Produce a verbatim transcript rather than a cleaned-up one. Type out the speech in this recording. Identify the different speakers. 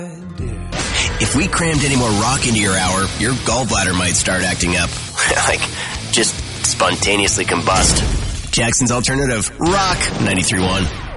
Speaker 1: If we crammed any more rock into your hour, your gallbladder might start acting up. Like, just spontaneously combust. Jackson's Alternative, Rock ninety-three point one.